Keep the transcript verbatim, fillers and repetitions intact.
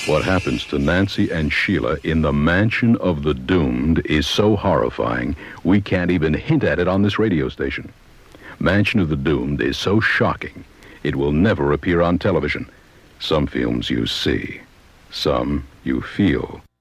What happens to Nancy and Sheila in the Mansion of the Doomed is so horrifying, we can't even hint at it on this radio station. Mansion of the Doomed is so shocking, it will never appear on television. Some films you see, some you feel.